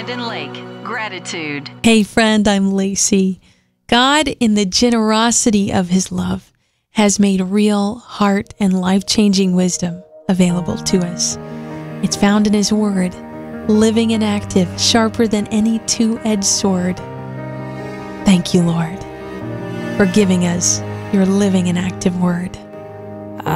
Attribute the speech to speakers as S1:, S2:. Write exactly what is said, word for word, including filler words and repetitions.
S1: Brandon Lake, gratitude.
S2: Hey friend, I'm Lacey. God, in the generosity of his love, has made real heart and life-changing wisdom available to us. It's found in his word, living and active, sharper than any two-edged sword. Thank you, Lord, for giving us your living and active word.